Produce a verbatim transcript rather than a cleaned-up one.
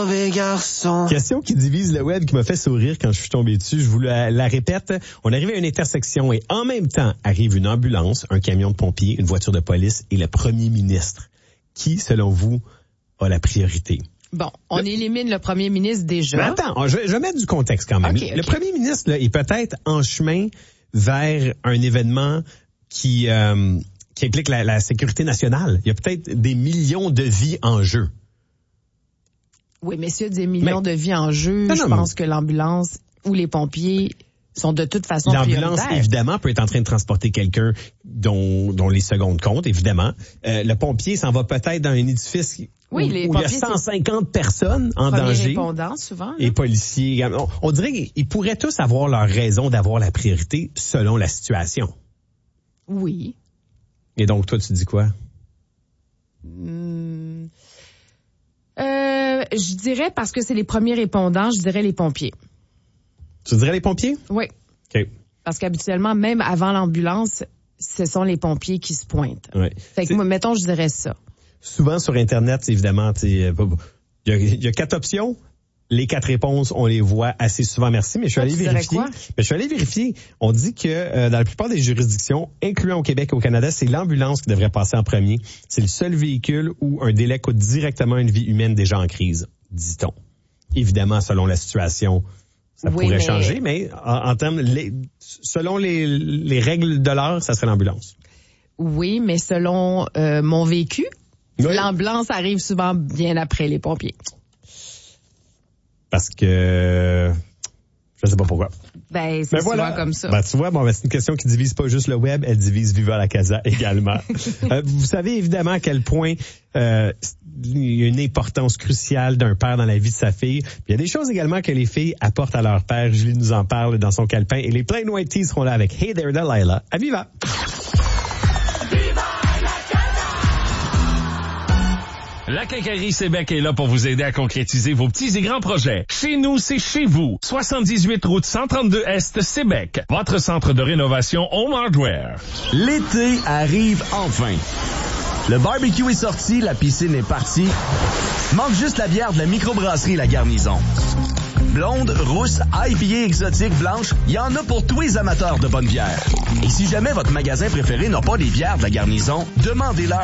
Question qui divise le web qui m'a fait sourire quand je suis tombé dessus. Je vous la, la répète. On arrive à une intersection et en même temps arrive une ambulance, un camion de pompiers, une voiture de police et le premier ministre. Qui, selon vous, a la priorité? Bon, on le... élimine le premier ministre déjà. Mais attends, je, je vais mettre du contexte quand même. Okay, okay. Le premier ministre là, est peut-être en chemin vers un événement qui, euh, qui implique la, la sécurité nationale. Il y a peut-être des millions de vies en jeu. Oui, mais s'il y a des millions mais, de vies en jeu, non, je non, pense mais... que l'ambulance ou les pompiers sont de toute façon L'ambulance, prioritaires. évidemment, peut être en train de transporter quelqu'un dont, dont les secondes comptent, évidemment. Euh, le pompier s'en va peut-être dans un édifice oui, où, les où il y a cent cinquante personnes en danger. Répondants, souvent. Et policiers. On, on dirait qu'ils pourraient tous avoir leur raison d'avoir la priorité selon la situation. Oui. Et donc, toi, tu dis quoi? Hum... Euh, je dirais, parce que c'est les premiers répondants, je dirais les pompiers. Tu dirais les pompiers? Oui. OK. Parce qu'habituellement, même avant l'ambulance, ce sont les pompiers qui se pointent. Oui. Fait que, moi, mettons, je dirais ça. Souvent, sur Internet, évidemment, il y, y a quatre options. Les quatre réponses, on les voit assez souvent. Merci, mais je suis Toi, allé tu vérifier. Quoi? Mais je suis allé vérifier. On dit que euh, dans la plupart des juridictions, incluant au Québec et au Canada, c'est l'ambulance qui devrait passer en premier. C'est le seul véhicule où un délai coûte directement une vie humaine déjà en crise, dit-on. Évidemment, selon la situation, ça oui, pourrait mais... changer, mais en, en termes, les, selon les, les règles de l'art, ça serait l'ambulance. Oui, mais selon euh, mon vécu, oui. L'ambulance arrive souvent bien après les pompiers. Parce que je sais pas pourquoi. Ben, c'est souvent voilà. Comme ça. Ben, tu vois, bon, ben, c'est une question qui divise pas juste le web, elle divise Viva la Casa également. euh, vous savez évidemment à quel point euh, il y a une importance cruciale d'un père dans la vie de sa fille. Puis il y a des choses également que les filles apportent à leur père. Julie nous en parle dans son calepin. Et les Plain White Tees seront là avec Hey There Delilah. À Viva! La Quincaillerie Sébec est là pour vous aider à concrétiser vos petits et grands projets. Chez nous, c'est chez vous. soixante-dix-huit route cent trente-deux Est, Sébec. Votre centre de rénovation Home Hardware. L'été arrive enfin. Le barbecue est sorti, la piscine est partie. Manque juste la bière de la microbrasserie La Garnison. Blonde, rousse, I P A exotique, blanche, il y en a pour tous les amateurs de bonne bière. Et si jamais votre magasin préféré n'a pas les bières de La Garnison, demandez-leur